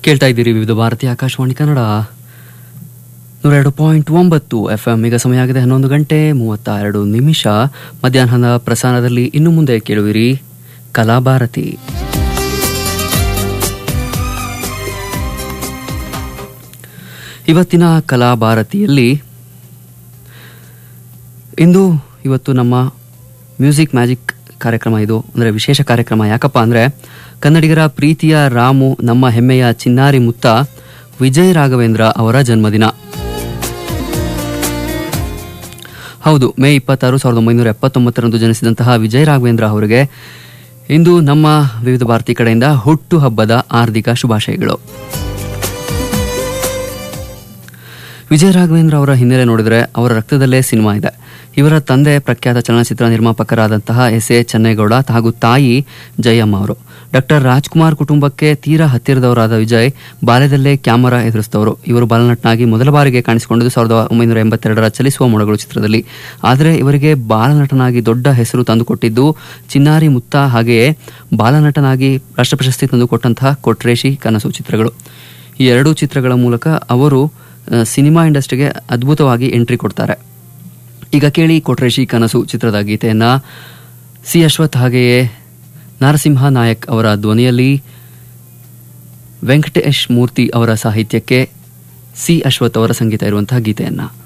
ಕೇಳ್ತಾ ಇದ್ದೀರಿ ವಿವಿಧ ಭಾರತೀಯ ಆಕಾಶವಾಣಿ ಕನ್ನಡ 102.9 FM. ಈಗ ಸಮಯ ಆಗಿದೆ 11 ಗಂಟೆ 32 ನಿಮಿಷ. ಮಧ್ಯಾಹ್ನದ ಪ್ರಸಾರದಲ್ಲಿ ಇನ್ನು ಮುಂದೆ ಕೇಳುವಿರಿ ಕಲಾಭಾರತಿ. ಇವತ್ತಿನ ಕಲಾಭಾರತಿಯಲ್ಲಿ ಇವತ್ತು ನಮ್ಮ ಮ್ಯೂಸಿಕ್ ಮ್ಯಾಜಿಕ್ ಕಾರ್ಯಕ್ರಮ. ಇದು ಅಂದರೆ ವಿಶೇಷ ಕಾರ್ಯಕ್ರಮ. ಯಾಕಪ್ಪ ಅಂದರೆ ಕನ್ನಡಿಗರ ಪ್ರೀತಿಯ ರಾಮು, ನಮ್ಮ ಹೆಮ್ಮೆಯ ಚಿನ್ನಾರಿ ಮುತ್ತ ವಿಜಯ್ ರಾಘವೇಂದ್ರ ಅವರ ಜನ್ಮದಿನ. ಹೌದು, ಮೇ 26, 1979 ಜನಿಸಿದಂತಹ ವಿಜಯ್ ರಾಘವೇಂದ್ರ ಅವರಿಗೆ ಇಂದು ನಮ್ಮ ವಿವಿಧ ಭಾರತಿ ಕಡೆಯಿಂದ ಹುಟ್ಟು ಹಬ್ಬದ ಹಾರ್ದಿಕ ಶುಭಾಶಯಗಳು. ವಿಜಯ್ ರಾಘವೇಂದ್ರ ಅವರ ಹಿನ್ನೆಲೆ ನೋಡಿದರೆ ಅವರ ರಕ್ತದಲ್ಲೇ ಸಿನಿಮಾ ಇದೆ. ಇವರ ತಂದೆ ಪ್ರಖ್ಯಾತ ಚಲನಚಿತ್ರ ನಿರ್ಮಾಪಕರಾದಂತಹ ಎಸ್.ಎ. ಚೆನ್ನೇಗೌಡ ಹಾಗೂ ತಾಯಿ ಜಯಮ್ಮ ಅವರು. ಡಾಕ್ಟರ್ ರಾಜ್ಕುಮಾರ್ ಕುಟುಂಬಕ್ಕೆ ತೀರಾ ಹತ್ತಿರದವರಾದ ವಿಜಯ್ ಬಾಲ್ಯದಲ್ಲೇ ಕ್ಯಾಮರಾ ಎದುರಿಸಿದವರು. ಇವರು ಬಾಲನಟನಾಗಿ ಮೊದಲ ಬಾರಿಗೆ ಕಾಣಿಸಿಕೊಂಡದ್ದು 1982ರ ಚಲಿಸುವ ಮೊಡಗಳು ಚಿತ್ರದಲ್ಲಿ. ಆದರೆ ಇವರಿಗೆ ಬಾಲನಟನಾಗಿ ದೊಡ್ಡ ಹೆಸರು ತಂದುಕೊಟ್ಟಿದ್ದು ಚಿನ್ನಾರಿ ಮುತ್ತ, ಹಾಗೆಯೇ ಬಾಲನಟನಾಗಿ ರಾಷ್ಟ್ರ ಪ್ರಶಸ್ತಿ ತಂದುಕೊಟ್ಟಂತಹ ಕೊಟ್ರೇಶಿ ಕನಸು ಚಿತ್ರಗಳು. ಈ ಎರಡೂ ಚಿತ್ರಗಳ ಮೂಲಕ ಅವರು ಸಿನಿಮಾ ಇಂಡಸ್ಟ್ರಿಗೆ ಅದ್ಭುತವಾಗಿ ಎಂಟ್ರಿ ಕೊಡ್ತಾರೆ. ಈಗ ಕೇಳಿ ಕೊಟ್ರೇಶಿ ಕನಸು ಚಿತ್ರದ ಗೀತೆಯನ್ನ ಸಿ ಅಶ್ವಥ್ ಹಾಗೆಯೇ ನರಸಿಂಹ ನಾಯಕ್ ಅವರ ಧ್ವನಿಯಲ್ಲಿ, ವೆಂಕಟೇಶ್ ಮೂರ್ತಿ ಅವರ ಸಾಹಿತ್ಯಕ್ಕೆ ಸಿ ಅಶ್ವಥ್ ಅವರ ಸಂಗೀತ ಇರುವಂತಹ ಗೀತೆಯನ್ನ.